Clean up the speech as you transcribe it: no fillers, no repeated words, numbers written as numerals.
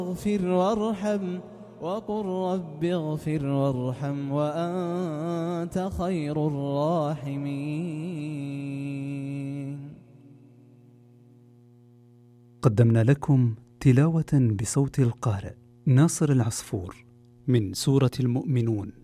اغفر وارحم وقل رب اغفر وارحم وأنت خير الراحمين. قدمنا لكم تلاوة بصوت القارئ ناصر العصفور من سورة المؤمنون.